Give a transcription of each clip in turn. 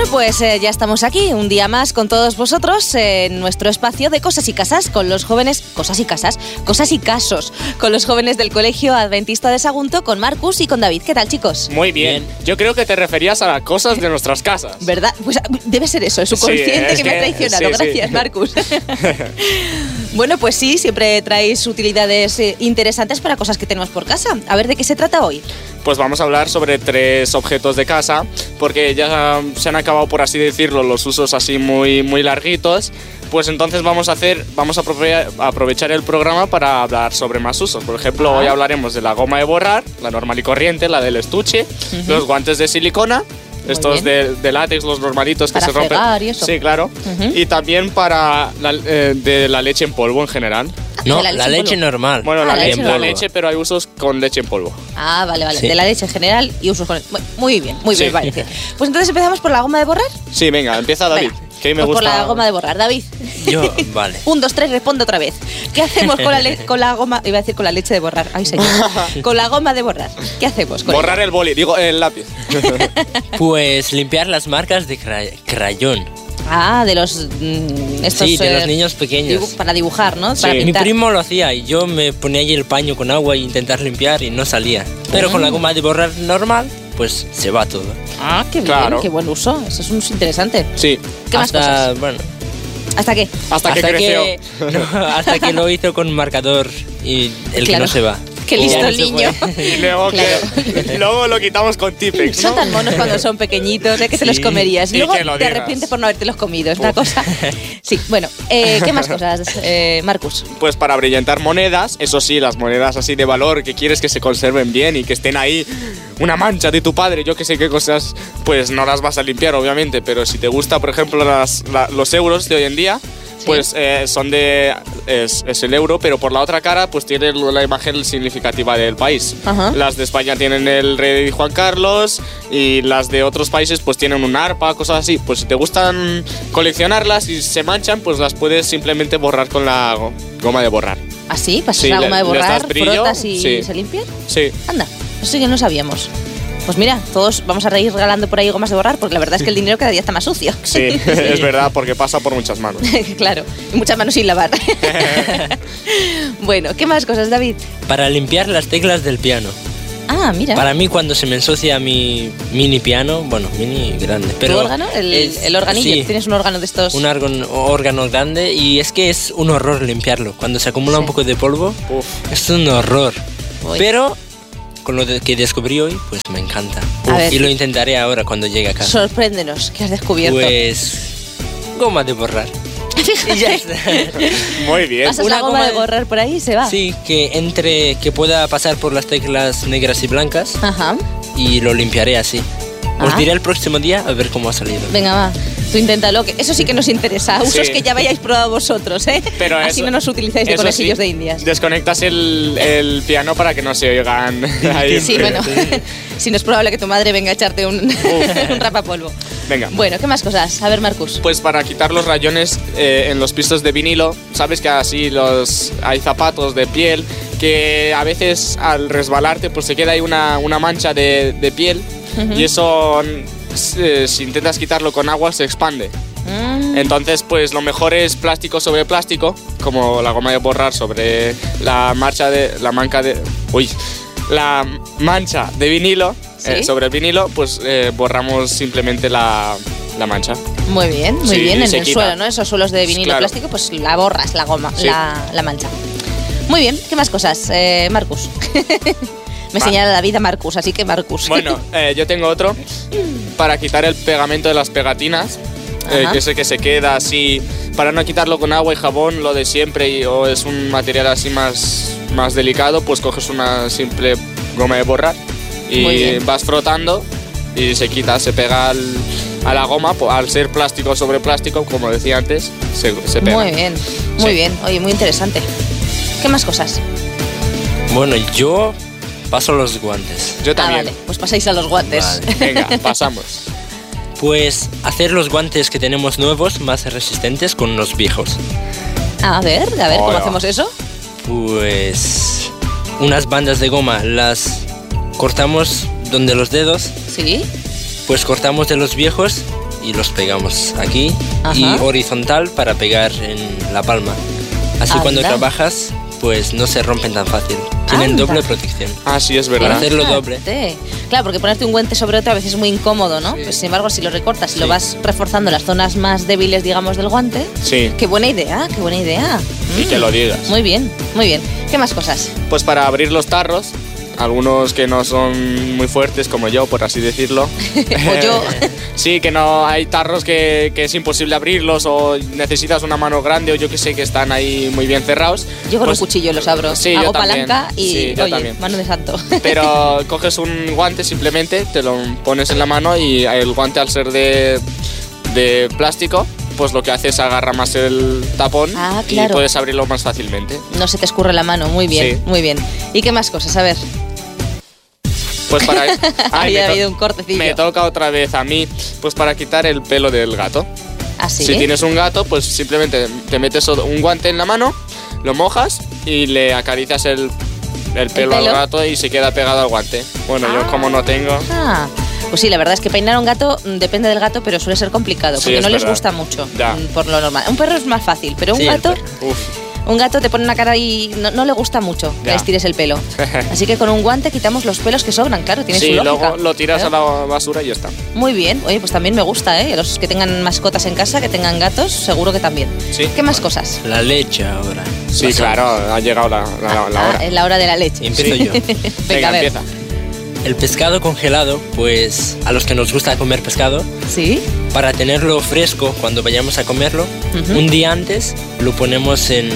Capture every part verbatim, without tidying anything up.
pues eh, ya estamos aquí, un día más con todos vosotros en nuestro espacio de Cosas y Casas, con los jóvenes, Cosas y Casas, Cosas y Casos, con los jóvenes del Colegio Adventista de Sagunto, con Marcus y con David. ¿Qué tal, chicos? Muy bien. bien. Yo creo que te referías a las cosas de nuestras casas. ¿Verdad? Pues debe ser eso, es subconsciente sí, que, que me ha traicionado. Sí, Gracias, sí. Marcus. Bueno, pues sí, siempre traéis utilidades interesantes para cosas que tenemos por casa. A ver, ¿de qué se trata hoy? Pues vamos a hablar sobre tres objetos de casa, porque ya se han acabado, por así decirlo, los usos así muy, muy larguitos. Pues entonces vamos a hacer, vamos a aprovechar el programa para hablar sobre más usos. Por ejemplo, ah. hoy hablaremos de la goma de borrar, la normal y corriente, la del estuche, uh-huh. los guantes de silicona, muy estos de, de látex, los normalitos para que se rompen. Y eso. Sí, claro. Uh-huh. Y también para la, eh, de la leche en polvo en general. No, la leche, la leche normal. Bueno, ah, la, la, leche, leche la leche, pero hay usos con leche en polvo. Ah, vale, vale. Sí. De la leche en general y usos con... Muy bien, muy bien, sí. parece. Pues entonces empezamos por la goma de borrar. Sí, venga, empieza David. Venga. Que a mí me pues gusta... por la goma de borrar, David. Yo, vale. Un, dos, tres, responde otra vez. ¿Qué hacemos con la, le- con la goma? Iba a decir con la leche de borrar. Ay, señor. Con la goma de borrar. ¿Qué hacemos con Borrar ella? el boli, digo, el lápiz. Pues limpiar las marcas de cray- crayón. Ah, de los... Mmm, estos, sí, de eh, los niños pequeños. Dibu- para dibujar, ¿no? Sí. Para Mi pintar. primo lo hacía y yo me ponía ahí el paño con agua e intentar limpiar y no salía. Pero Mm. con la goma de borrar normal, pues se va todo. Ah, qué bien, Claro. qué buen uso. Eso es un uso interesante. Sí. ¿Qué más hasta, cosas? bueno, ¿Hasta qué? Hasta, que hasta creció. que, no, hasta que lo hizo con marcador y el Claro. que no se va. Qué Y listo ya no el se niño. fue. Y luego, Claro. que, luego lo quitamos con Tipex, ¿no? Son tan monos cuando son pequeños, ¿eh? Que te Sí. los comerías. Y Y luego que lo te digas. arrepientes por no haberte los comido. Es una Uf. cosa... Sí, bueno. Eh, ¿Qué más cosas, eh, Marcus? Pues para brillantar monedas, eso sí, las monedas así de valor que quieres que se conserven bien y que estén ahí una mancha de tu padre, yo que sé qué cosas, pues no las vas a limpiar, obviamente, pero si te gusta, por ejemplo, las, la, los euros de hoy en día, pues eh, son de... Es, es el euro, pero por la otra cara pues tiene la imagen significativa del país. Ajá. Las de España tienen el rey Juan Carlos y las de otros países pues tienen un arpa, cosas así. Pues si te gustan coleccionarlas y se manchan, pues las puedes simplemente borrar con la go- goma de borrar. ¿Ah, sí? ¿Pasas Sí, la goma le- de les das borrar, brillo, frotas y sí. se limpian? Sí. Anda, eso sí que no sabíamos. Pues mira, todos vamos a ir regalando por ahí gomas de borrar, porque la verdad es que el dinero cada día está más sucio. Sí, es verdad, porque pasa por muchas manos. Claro, y muchas manos sin lavar. Bueno, ¿qué más cosas, David? Para limpiar las teclas del piano. Ah, mira. Para mí, cuando se me ensucia mi mini piano, bueno, mini grande, pero ¿Tu órgano? El, es- el organillo. sí, ¿Tienes un órgano de estos? un órgano, órgano grande y es que es un horror limpiarlo. Cuando se acumula Sí. un poco de polvo, Uf. es un horror. Uy. Pero con lo de- que descubrí hoy, pues me encanta. A ver. Y lo intentaré ahora cuando llegue a casa. Sorpréndenos, ¿qué has descubierto? Pues goma de borrar. Y ya está. Muy bien. Pasas una la goma goma de de- borrar por ahí y se va. Sí, que entre, que pueda pasar por las teclas negras y blancas Ajá. y lo limpiaré así. Os Ah. diré el próximo día a ver cómo ha salido. Venga, va. Tú inténtalo, que eso sí que nos interesa. Usos Sí. que ya hayáis probado vosotros, ¿eh? Pero Así eso- no nos utilizáis de eso conejillos sí, de indias. Desconectas el, el piano para que no se oigan ahí. Sí, bueno. Si no es probable que tu madre venga a echarte un, un rapapolvo. Venga. Bueno, ¿qué más cosas? A ver, Marcus. Pues para quitar los rayones eh, en los pistos de vinilo, sabes que así los hay zapatos de piel que a veces al resbalarte pues se queda ahí una, una mancha de, de piel Ujú. y eso eh, si intentas quitarlo con agua se expande. Mm, Entonces pues lo mejor es plástico sobre plástico, como la goma de borrar sobre la marcha de la manca de uy, la mancha de vinilo. ¿Sí? eh, sobre el vinilo pues eh, borramos simplemente la, la mancha. muy bien, muy Sí, bien. En se el quita. suelo, ¿no? Esos suelos de vinilo Claro. plástico, pues la borras, la goma, Sí. la, la mancha. Muy bien, ¿qué más cosas? Eh, Marcus. Me Va. señala la vida Marcus, así que Marcus. Bueno, eh, yo tengo otro para quitar el pegamento de las pegatinas, eh, Ajá. que es el que se queda así, para no quitarlo con agua y jabón, lo de siempre, y, o es un material así más, más delicado, pues coges una simple goma de borrar Muy y bien. vas frotando y se quita, se pega al, a la goma, po- al ser plástico sobre plástico, como decía antes, se, se pega. Muy bien, muy Sí. bien. Oye, muy interesante. ¿Qué más cosas? Bueno, yo paso los guantes. Yo Ah, también. vale, pues pasáis a los guantes. Vale. Venga, pasamos. Pues hacer los guantes que tenemos nuevos más resistentes con los viejos. A ver, a ver, ¿cómo Hola. hacemos eso? Pues unas bandas de goma las cortamos donde los dedos, Sí. pues cortamos de los viejos y los pegamos aquí. Ajá. Y horizontal para pegar en la palma. Así Anda. cuando trabajas, pues no se rompen tan fácil. Tienen Anda. doble protección. Ah, sí, es Para verdad. hacerlo doble. Fíjate. Claro, porque ponerte un guante sobre otro a veces es muy incómodo, ¿no? Sí. Pues, sin embargo, si lo recortas y Sí. lo vas reforzando las zonas más débiles, digamos, del guante. Sí, Qué buena idea, qué buena idea. y Mm. que lo digas. Muy bien, muy bien. ¿Qué más cosas? Pues para abrir los tarros, algunos que no son muy fuertes como yo, por así decirlo. O yo. Sí, que no hay tarros que, que es imposible abrirlos o necesitas una mano grande o yo que sé que están ahí muy bien cerrados. Yo con Pues, un cuchillo los abro. sí, yo Hago también. palanca y, Sí, yo oye, también. mano de santo. Pero coges un guante simplemente, te lo pones en la mano y el guante al ser de, de plástico, pues lo que hace es agarra más el tapón Ah, y claro. puedes abrirlo más fácilmente. No se te escurre la mano, muy bien, Sí. muy bien. ¿Y qué más cosas? A ver. Pues para... Ay, Había me to- habido un cortecillo. Me toca otra vez a mí, pues para quitar el pelo del gato. Así. Si tienes un gato, pues simplemente te metes un guante en la mano, lo mojas y le acaricias el, el pelo al pelo? gato y se queda pegado al guante. Bueno, yo como no tengo... Ah, pues sí, la verdad es que peinar a un gato mm, depende del gato, pero suele ser complicado, Sí, porque es no les verdad. gusta mucho, Ya. mm, por lo normal. Un perro es más fácil, pero un Sí, el gato, perro. Uf, un gato te pone una cara y no, no le gusta mucho que Ya. les tires el pelo. Así que con un guante quitamos los pelos que sobran, claro, tiene sí, su lógica. luego lo tiras Claro. a la basura y ya está. Muy bien, oye, pues también me gusta, ¿eh? Los que tengan mascotas en casa, que tengan gatos, seguro que también. Sí. ¿Qué más cosas? La leche ahora. Sí, Pasamos. claro, ha llegado la, la- la Ah, hora. es la hora de la leche. Empiezo yo. Venga, Venga, a ver. empieza. El pescado congelado, pues a los que nos gusta comer pescado, ¿Sí? para tenerlo fresco cuando vayamos a comerlo, Ujú. un día antes lo ponemos en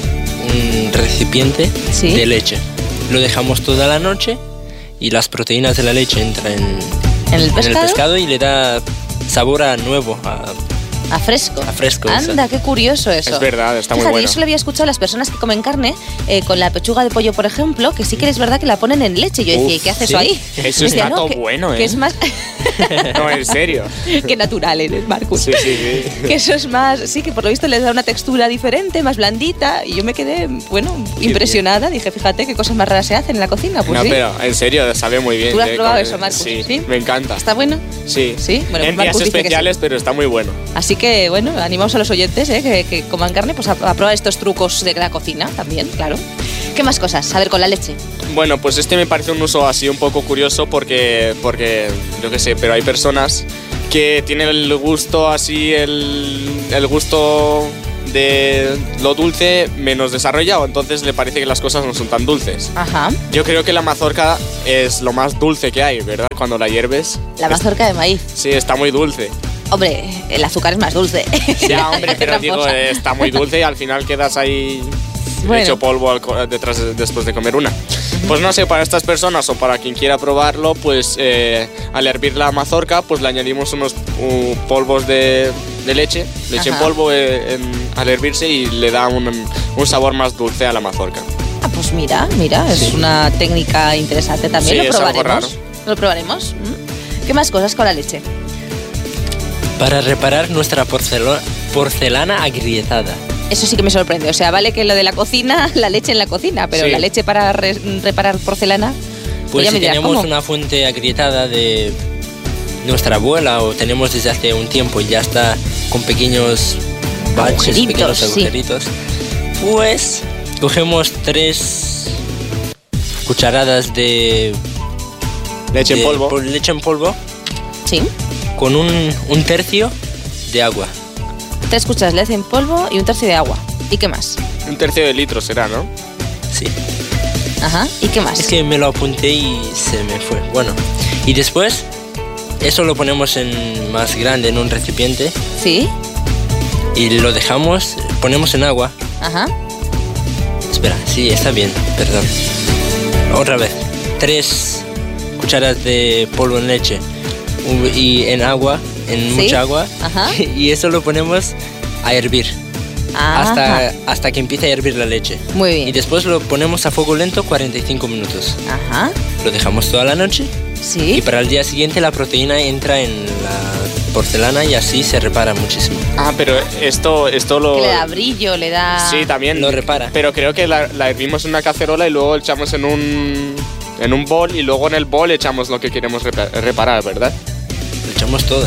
un recipiente Sí. de leche. Lo dejamos toda la noche y las proteínas de la leche entran en, ¿En el en pescado? el pescado y le da sabor a nuevo, a, A fresco. a fresco. Anda, qué curioso eso. Es verdad, está muy Fíjate, bueno. yo solo había escuchado a las personas que comen carne eh, con la pechuga de pollo, por ejemplo, que sí que es verdad que la ponen en leche. Yo decía, Uf, ¿y qué hace ¿sí? eso ahí? Eso Decía, está no, todo que- bueno, ¿eh? Que es más... No, en serio. Qué natural eres, Marcus. Sí, sí, sí. Que eso es más, sí, que por lo visto les da una textura diferente, más blandita. Y yo me quedé, bueno, impresionada. Dije, fíjate qué cosas más raras se hacen en la cocina. Pues No, sí. pero en serio, sabe muy bien. ¿Tú lo has de probado comer. eso, Marcus? Sí, ¿Sí? me encanta. ¿Está bueno? Sí. Sí, bueno, en pues Marcus días dice que sí. especiales, pero está muy bueno. Así que, bueno, animamos a los oyentes eh, que, que coman carne, pues a, a probar estos trucos de la cocina también, claro. ¿Qué más cosas? A ver, con la leche. Bueno, pues este me parece un uso así un poco curioso porque, porque yo qué sé, pero hay personas que tienen el gusto así, el, el gusto de lo dulce menos desarrollado, entonces le parece que las cosas no son tan dulces. Ajá. Yo creo que la mazorca es lo más dulce que hay, ¿verdad? Cuando la hierves. La mazorca de maíz. Sí, está muy dulce. Hombre, el azúcar es más dulce. Ya, hombre, pero digo, Tramposa. eh, está muy dulce y al final quedas ahí Bueno. hecho polvo al co- detrás de- después de comer una. Pues no sé, para estas personas o para quien quiera probarlo, pues eh, al hervir la mazorca, pues le añadimos unos uh, polvos de, de leche, leche en Ajá. polvo eh, en- al hervirse y le da un, un sabor más dulce a la mazorca. Ah, pues mira, mira, es Sí. una técnica interesante también. Sí, Lo es algo probaremos. raro. Lo probaremos. Mm. ¿Qué más cosas con la leche? Para reparar nuestra porcelo- porcelana agrietada. Eso sí que me sorprende. O sea, vale que lo de la cocina, la leche en la cocina, pero Sí. la leche para re- reparar porcelana. Pues ya si me dirás, tenemos ¿cómo? una fuente agrietada de nuestra abuela o tenemos desde hace un tiempo y ya está con pequeños baches, Agujeritos, pequeños sí. agujeritos, pues cogemos tres cucharadas de, Leche de en polvo. pol- leche en polvo Sí. con un, un tercio de agua. Tres cucharas de leche en polvo y un tercio de agua. ¿Y qué más? Un tercio de litro será, ¿no? Sí. Ajá. ¿Y qué más? Es que me lo apunté y se me fue. Bueno, y después eso lo ponemos en más grande en un recipiente Sí. y lo dejamos, ponemos en agua. Ajá. Espera, sí, está bien, perdón. Otra vez. Tres cucharas de polvo en leche u- y en agua, en Sí. mucha agua. Ajá. Y eso lo ponemos a hervir Ajá. hasta, hasta que empiece a hervir la leche. Muy Y bien. después lo ponemos a fuego lento cuarenta y cinco minutos. Ajá. Lo dejamos toda la noche y Sí. para el día siguiente la proteína entra en la porcelana y así se repara muchísimo. Ah, pero esto, esto lo... Que le da brillo, le da... Sí, también. Lo repara. Pero creo que la, la hervimos en una cacerola y luego echamos en un, en un bol y luego en el bol echamos lo que queremos repa- reparar, ¿verdad? echamos toda.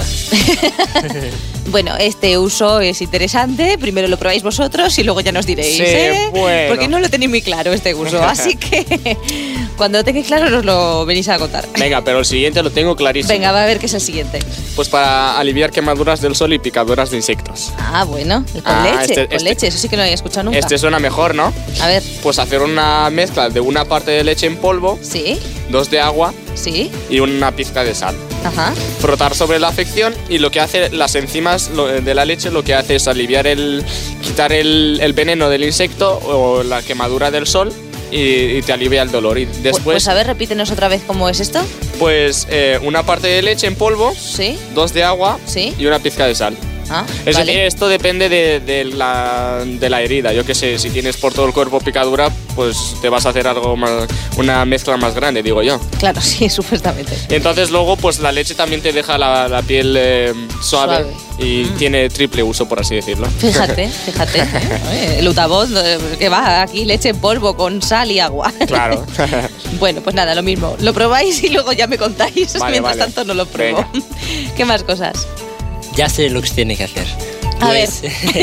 Bueno, este uso es interesante. Primero lo probáis vosotros y luego ya nos diréis, Sí, ¿eh? bueno. Porque no lo tenéis muy claro este uso. Así que cuando lo tengáis claro nos lo venís a contar. Venga, pero el siguiente lo tengo clarísimo. Venga, va a ver qué es el siguiente. Pues para aliviar quemaduras del sol y picaduras de insectos. Ah, bueno, con Ah, leche, este- con este- leche, eso sí que no lo había escuchado nunca. Este suena mejor, ¿no? A ver, Pues hacer una mezcla de una parte de leche en polvo, sí, dos de agua sí, y una pizca de sal. ajá, Frotar sobre la afección y lo que hace las enzimas lo- de la leche lo que hace es aliviar el quitar el, el veneno del insecto o la quemadura del sol y, y te alivia el dolor. Y Pues- después pues a ver, repítenos otra vez cómo es esto. pues eh, una parte de leche en polvo, Sí, dos de agua sí, y una pizca de sal. ah, Es vale. decir, esto depende de, de la, de la herida. Yo qué sé, si tienes por todo el cuerpo picadura, pues te vas a hacer algo más, una mezcla más grande, digo yo. Claro, sí, supuestamente. Y entonces luego, pues la leche también te deja la, la piel eh, suave, Suave. y Mm. tiene triple uso, por así decirlo. Fíjate, fíjate. ¿eh? El Utavoz, eh, que va aquí, leche en polvo con sal y agua. Claro. Bueno, pues nada, lo mismo. Lo probáis y luego ya me contáis. Vale, Mientras vale. tanto no lo pruebo. ¿Qué más cosas? Ya sé lo que se tiene que hacer. A Pues,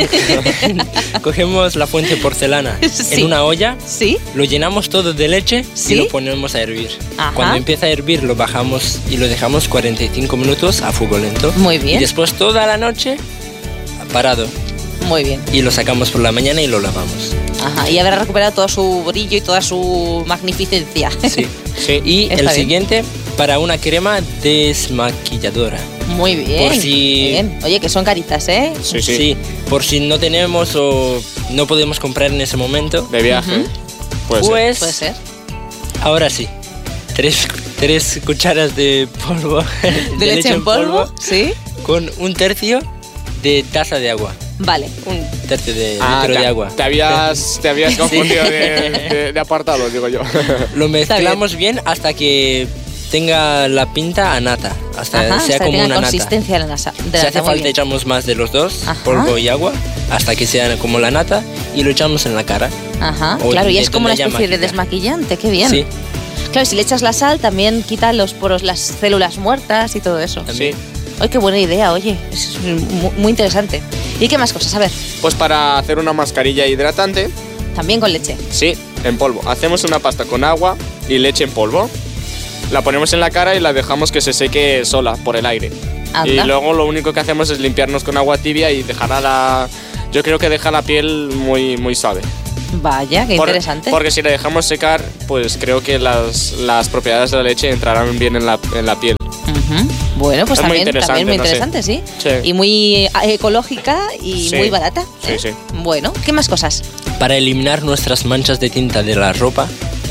cogemos la fuente de porcelana Sí. en una olla, ¿Sí? lo llenamos todo de leche ¿Sí? y lo ponemos a hervir. Ajá. Cuando empieza a hervir lo bajamos y lo dejamos cuarenta y cinco minutos a fuego lento. Muy bien. Y después toda la noche parado Muy bien. y lo sacamos por la mañana y lo lavamos. Ajá. Y habrá recuperado todo su brillo y toda su magnificencia. Sí. Sí. Y Está el bien. siguiente para una crema desmaquilladora. Muy bien. Por si- Muy bien. Oye, que son caritas, ¿eh? Sí, sí. por si no tenemos o no podemos comprar en ese momento, De viaje. Ujú. Pues sí. pues Puede ser. ahora sí. Tres, tres cucharas de polvo ¿De, leche, en polvo? Sí. con un tercio de taza de agua. Vale. Un tercio de Ah, litro te, de agua. te habías, te habías confundido de, de- de apartado, digo yo. Lo mezclamos bien. hasta que tenga la pinta a nata. Hasta Ajá, sea hasta que como tenga una nata. consistencia de la nasa. De Si la hace nata, muy falta bien. echamos más de los dos, Ajá. polvo y agua, hasta que sea como la nata y lo echamos en la cara. Ajá, O claro, y de es como una donde haya especie de maquilla. desmaquillante, qué bien. Sí, Claro, y si le echas la sal también quita los poros, las células muertas y todo eso. Sí. Ay, qué buena idea, oye, es mu- muy interesante. ¿Y qué más cosas? A ver, Pues para hacer una mascarilla hidratante, también con leche. sí, en polvo. Hacemos una pasta con agua y leche en polvo. La ponemos en la cara y la dejamos que se seque sola por el aire. Anda. Y luego lo único que hacemos es limpiarnos con agua tibia y dejará la... Yo creo que deja la piel muy, muy suave. Vaya, qué Por- interesante. Porque si la dejamos secar, pues creo que las, las propiedades de la leche entrarán bien en la, en la piel. Ujú. Bueno, pues Es muy también, interesante, también muy no sé. interesante, sí. Sí. Y muy eh, ecológica y Sí. muy barata. Sí, ¿eh? sí. Bueno, ¿qué más cosas? para eliminar nuestras manchas de tinta de la ropa,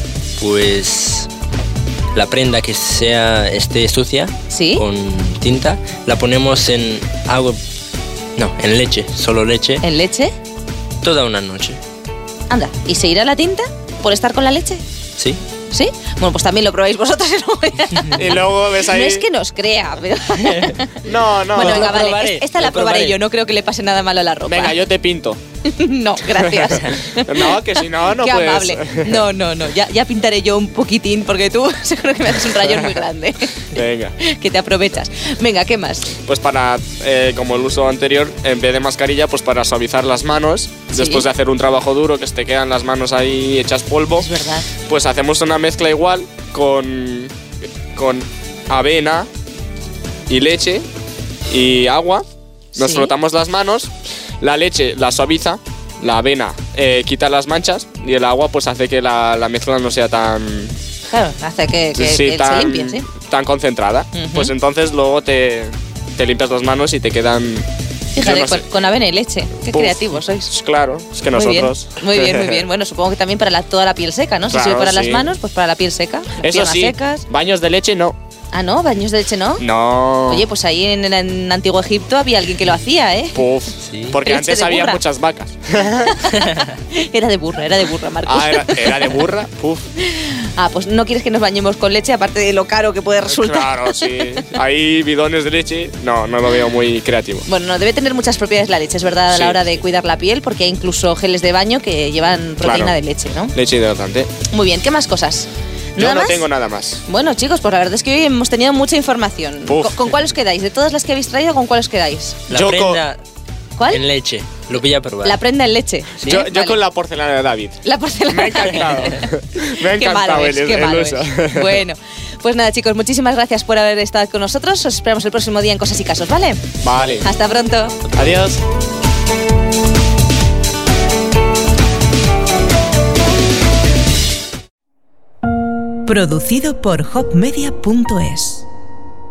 pues la prenda que sea esté sucia ¿Sí? con tinta, la ponemos en agua, no, en leche, solo leche, ¿En leche? toda una noche. Anda, ¿y se irá la tinta por estar con la leche? ¿Sí? ¿Sí? Bueno, pues también lo probáis vosotros. y no voy a- Y luego ves ahí... No es que nos crea, pero... No, no. bueno, lo venga, vale. probaré, Esta lo la probaré probaré. yo, no creo que le pase nada malo a la ropa. Venga, yo te pinto. No, gracias. No, que si no, no Qué puedes. amable. No, no, no. Ya, ya pintaré yo un poquitín porque tú seguro que me haces un rayón muy grande. Venga. Que te aprovechas. Venga, ¿qué más? Pues para, eh, como el uso anterior, en vez de mascarilla, pues para suavizar las manos, Sí. después de hacer un trabajo duro, que se te quedan las manos ahí hechas polvo, Es verdad. pues hacemos una mezcla igual con, con avena y leche y agua. Nos Sí. frotamos las manos, la leche la suaviza, la avena eh, quita las manchas y el agua pues hace que la, la mezcla no sea tan, Claro, hace que, que- sí, que tan, se limpie, sí. tan concentrada. Ujú. Pues entonces luego te, te limpias las manos y te quedan... Fíjate, yo no con, sé. con avena y leche. Qué Puf. creativos sois. Pues claro, es que Muy bien, nosotros... muy bien, muy bien. Bueno, supongo que también para la, toda la piel seca, ¿no? Si Claro, sirve para las sí. manos, pues para la piel seca. Las Eso piernas sí, secas. baños de leche no. Ah, ¿no? ¿Baños de leche no? No. Oye, pues ahí en, en Antiguo Egipto había alguien que lo hacía, ¿eh? Puf, Sí. porque Leche antes de había burra. muchas vacas. Era de burra, era de burra, Marcos. Ah, era, era de burra. Puf. Ah, pues no quieres que nos bañemos con leche, aparte de lo caro que puede resultar. Claro, sí. Ahí bidones de leche. No, no lo veo muy creativo. Bueno, no, debe tener muchas propiedades la leche, es verdad, a la Sí, hora de sí. cuidar la piel, porque hay incluso geles de baño que llevan proteína Claro. de leche, ¿no? Leche hidratante. Muy bien, ¿qué más cosas? Yo ¿Nada no más? tengo nada más. Bueno, chicos, pues la verdad es que hoy hemos tenido mucha información. Puf. ¿Con, con cuál os quedáis? De todas las que habéis traído, ¿con cuál os quedáis? La Yo prenda ¿Cuál? en leche. Lo voy a probar. La prenda en leche. Sí. Yo, ¿Eh? yo Vale. con la porcelana de David. La porcelana. Me ha encantado. Me ha Qué encantado malo el, es, qué el malo uso. es. Bueno, pues nada, chicos, muchísimas gracias por haber estado con nosotros. Os esperamos el próximo día en Cosas y Casos, ¿vale? Vale. Hasta pronto. Adiós. Producido por hopmedia punto es.